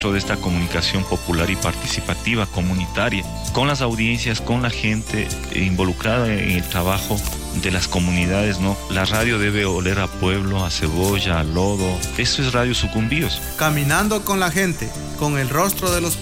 de esta comunicación popular y participativa, comunitaria, con las audiencias, con la gente involucrada en el trabajo de las comunidades, ¿no? La radio debe oler a pueblo, a cebolla, a lodo. Eso es Radio Sucumbíos. Caminando con la gente, con el rostro de los